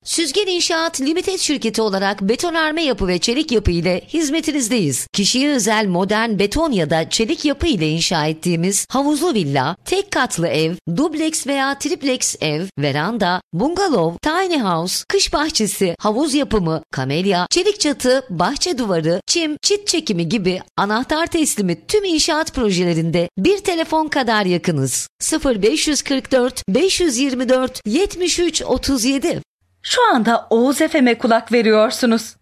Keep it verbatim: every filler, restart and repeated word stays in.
Süzgen İnşaat Limited şirketi olarak betonarme yapı ve çelik yapı ile hizmetinizdeyiz. Kişiye özel modern beton ya da çelik yapı ile inşa ettiğimiz havuzlu villa, tek katlı ev, dubleks veya tripleks ev, veranda, bungalov, tiny house, kış bahçesi, havuz yapımı, kamelya, çelik çatı, bahçe duvarı, çim, çit çekimi gibi anahtar teslimi tüm inşaat projelerinde bir telefon kadar yakınız. sıfır beş kırk dört beş yirmi dört yetmiş üç otuz yedi. Şu anda Oğuz Efem'e kulak veriyorsunuz.